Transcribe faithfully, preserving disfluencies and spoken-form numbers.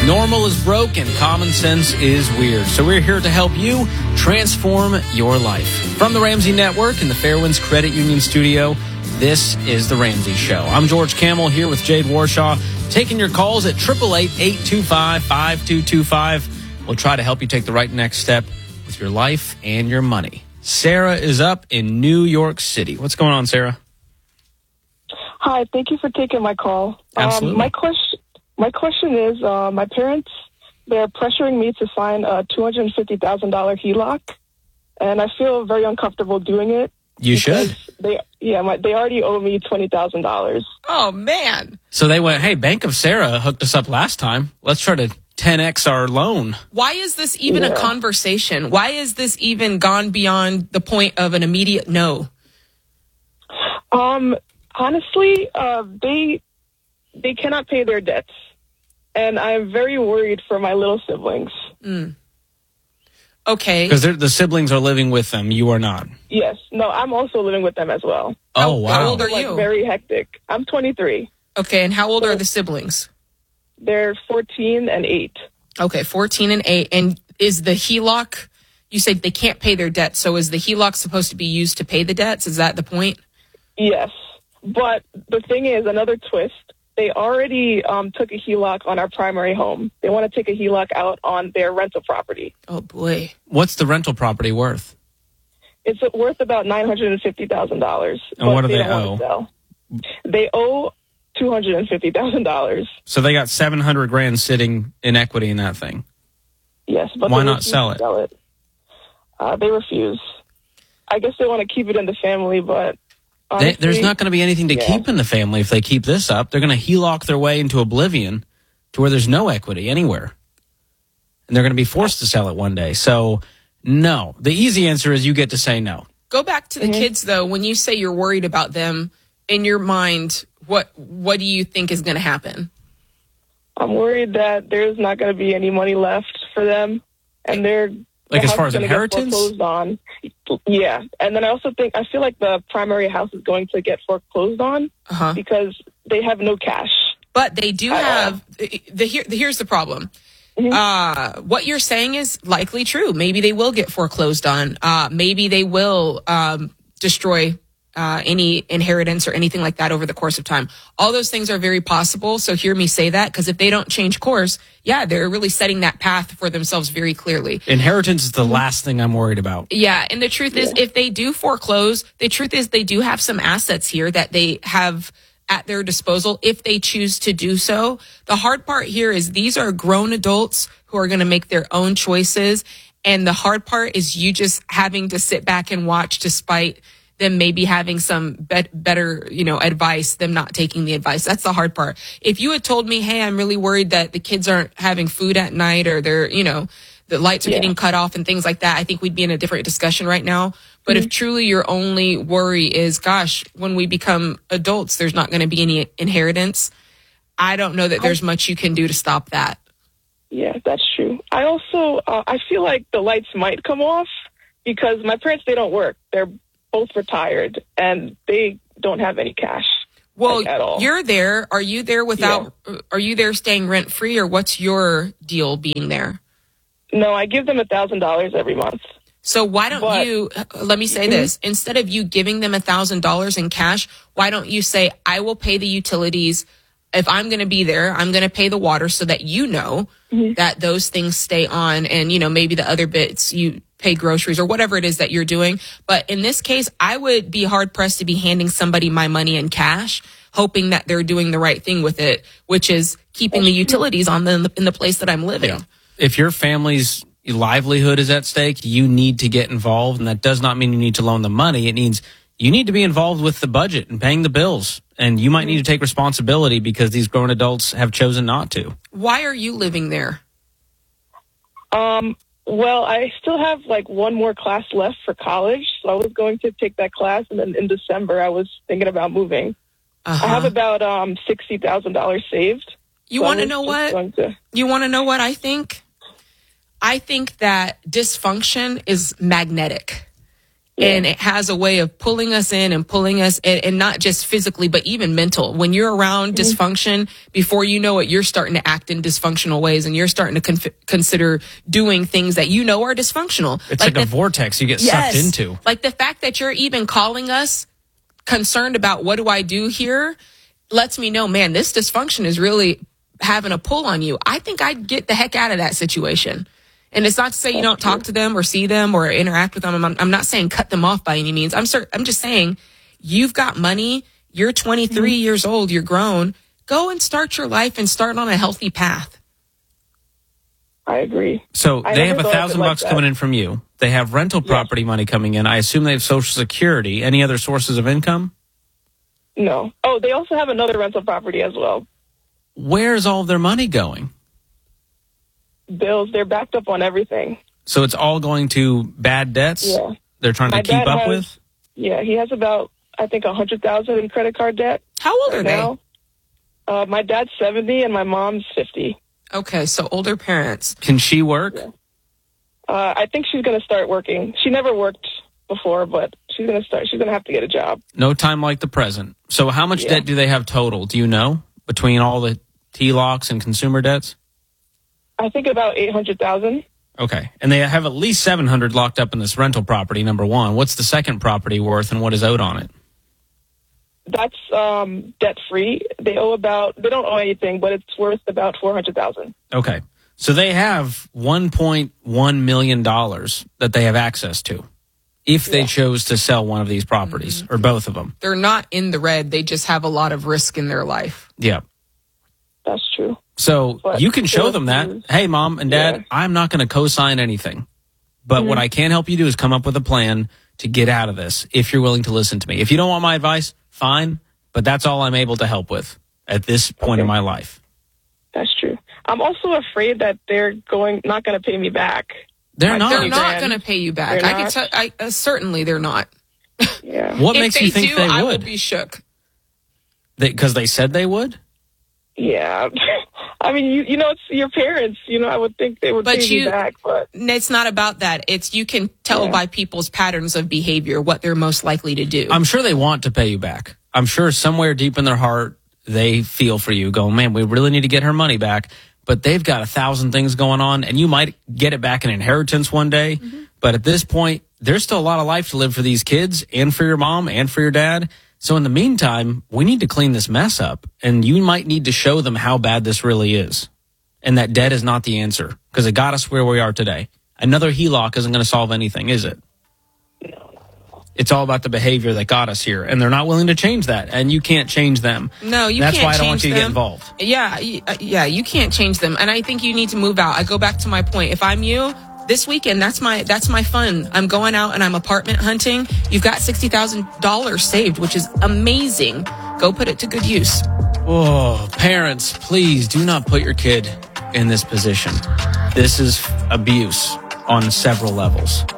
Normal is broke and common sense is weird. So we're here to help you transform your life. From the Ramsey Network and the Fairwinds Credit Union Studio, this is The Ramsey Show. I'm George Camel here with Jade Warshaw, taking your calls at eight eight eight, eight two five, five two two five. We'll try to help you take the right next step with your life and your money. Sarah is up in New York City. What's going on, Sarah? Hi, thank you for taking my call. Absolutely. Um, my question, my question is, uh, my parents, they're pressuring me to sign a two hundred fifty thousand dollars H E L O C, and I feel very uncomfortable doing it. You should. They, yeah, my, they already owe me twenty thousand dollars. Oh, man. So they went, hey, Bank of Sarah hooked us up last time. Let's try to ten X our loan. Why is this even Yeah. a conversation? Why is this even gone beyond the point of an immediate no? Um, honestly, uh, they they cannot pay their debts, and I'm very worried for my little siblings. Mm. Okay. Because the siblings are living with them. You are not. Yes, no, I'm also living with them as well. Oh, How- wow. how old are Like you? very hectic. I'm twenty-three. Okay, and how old are the siblings? They're fourteen and eight. Okay, fourteen and eight. And is the H E L O C, you said they can't pay their debt, so is the H E L O C supposed to be used to pay the debts? Is that the point? Yes, but the thing is, another twist. They already um, took a H E L O C on our primary home. They want to take a H E L O C out on their rental property. Oh, boy. What's the rental property worth? It's worth about nine hundred fifty thousand dollars. And what do they don't owe? want to sell. They owe two hundred fifty thousand dollars. So they got seven hundred grand sitting in equity in that thing. Yes, but Why they not refuse sell to it? Sell it. Uh, they refuse. I guess they want to keep it in the family, but honestly, They, there's not going to be anything to yeah. keep in the family if they keep this up. They're going to H E L O C their way into oblivion to where there's no equity anywhere. And they're going to be forced to sell it one day. So, no. The easy answer is you get to say no. Go back to the Mhm. kids, though. When you say you're worried about them, in your mind, what what do you think is going to happen? I'm worried that there's not going to be any money left for them, and they're Like the as house far is as gonna get inheritance? foreclosed on. Yeah, and then I also think I feel like the primary house is going to get foreclosed on Uh-huh. because they have no cash. But they do Uh, have the, the here. The, here's the problem. Mhm. Uh, what you're saying is likely true. Maybe they will get foreclosed on. Uh, maybe they will um, destroy uh, any inheritance or anything like that over the course of time. All those things are very possible. So hear me say that, because if they don't change course, yeah, they're really setting that path for themselves very clearly. Inheritance is the last thing I'm worried about. Yeah, and the truth is, if they do foreclose, the truth is they do have some assets here that they have at their disposal if they choose to do so. The hard part here is these are grown adults who are going to make their own choices, and the hard part is you just having to sit back and watch despite them maybe having some bet- better, you know, advice, them not taking the advice. That's the hard part. If you had told me, hey, I'm really worried that the kids aren't having food at night, or they're, you know, the lights are Yeah. getting cut off and things like that, I think we'd be in a different discussion right now. But if truly your only worry is, gosh, when we become adults, there's not going to be any inheritance, I don't know that there's much you can do to stop that. Yeah, that's true. I also uh, I feel like the lights might come off because my parents, they don't work. They're both retired and they don't have any cash. Well, like, at all. you're there. Are you there without, are you there staying rent free, or what's your deal being there? No, I give them a thousand dollars every month. So why don't But- you, let me say this, instead of you giving them a thousand dollars in cash, why don't you say, I will pay the utilities. If I'm going to be there, I'm going to pay the water so that you know that those things stay on, and, you know, maybe the other bits you pay groceries or whatever it is that you're doing. But in this case, I would be hard pressed to be handing somebody my money in cash, hoping that they're doing the right thing with it, which is keeping the utilities on the, in the place that I'm living. Yeah. If your family's livelihood is at stake, you need to get involved. And that does not mean you need to loan them money. It means you need to be involved with the budget and paying the bills. And you might need to take responsibility because these grown adults have chosen not to. Why are you living there? Um, well, I still have like one more class left for college, so I was going to take that class, and then in December I was thinking about moving. Uh-huh. I have about um sixty thousand dollars saved. You so I want to was know just what? going to- You want to know what I think? I think that dysfunction is magnetic. Yeah. And it has a way of pulling us in and pulling us, and, and not just physically, but even mental. When you're around mm-hmm. dysfunction, before you know it, you're starting to act in dysfunctional ways, and you're starting to con- consider doing things that you know are dysfunctional. It's like, like a the, vortex you get yes, sucked into. Like the fact that you're even calling us concerned about what do I do here lets me know, man, this dysfunction is really having a pull on you. I think I'd get the heck out of that situation. And it's not to say you don't talk to them or see them or interact with them. I'm, I'm not saying cut them off by any means. I'm cert- I'm just saying you've got money. You're twenty-three mm-hmm. years old. You're grown. Go and start your life and start on a healthy path. I agree. So I they have a thousand like bucks that. coming in from you. They have rental property yes. money coming in. I assume they have Social Security. Any other sources of income? No. Oh, they also have another rental property as well. Where's all of their money going? Bills. They're backed up on everything. So it's all going to bad debts? Yeah. They're trying My to keep up has, with? Yeah, he has about, I think, one hundred thousand dollars in credit card debt. How old right are now. they? Uh, my dad's seventy and my mom's fifty. Okay, so older parents. Can she work? Yeah. Uh, I think she's going to start working. She never worked before, but she's going to start. She's going to have to get a job. No time like the present. So how much yeah. debt do they have total? Do you know? Between all the T L O Cs and consumer debts? I think about eight hundred thousand dollars. Okay. And they have at least seven hundred dollars locked up in this rental property, number one. What's the second property worth and what is owed on it? That's um, debt-free. They owe about, they don't owe anything, but it's worth about four hundred thousand dollars. Okay. So they have one point one million dollars that they have access to if they yeah. chose to sell one of these properties mm-hmm. or both of them. They're not in the red. They just have a lot of risk in their life. Yeah. That's true. So but you can show them that, hey, Mom and Dad, yeah. I'm not going to co-sign anything. But mm-hmm. what I can help you do is come up with a plan to get out of this if you're willing to listen to me. If you don't want my advice, fine. But that's all I'm able to help with at this point okay. in my life. That's true. I'm also afraid that they're going not going to pay me back. They're not. They're not going to pay you back. They're I can tell. I uh, certainly they're not. Yeah. What if makes they you think do, they I would? will be shook. Because they, they said they would? Yeah. I mean, you you know, it's your parents. You know, I would think they would but pay you, me back. But it's not about that. It's you can tell yeah. by people's patterns of behavior what they're most likely to do. I'm sure they want to pay you back. I'm sure somewhere deep in their heart they feel for you, going, man, we really need to get her money back. But they've got a thousand things going on, and you might get it back in inheritance one day. Mm-hmm. But at this point, there's still a lot of life to live for these kids and for your mom and for your dad. So in the meantime, we need to clean this mess up, and you might need to show them how bad this really is. And that debt is not the answer, because it got us where we are today. Another H E L O C isn't going to solve anything, is it? It's all about the behavior that got us here, and they're not willing to change that, and you can't change them. No, you That's can't why I don't change want you to them. get involved. Yeah, yeah, you can't change them, and I think you need to move out. I go back to my point. If I'm you, this weekend, that's my that's my fun. I'm going out and I'm apartment hunting. You've got sixty thousand dollars saved, which is amazing. Go put it to good use. Oh, parents, please do not put your kid in this position. This is abuse on several levels.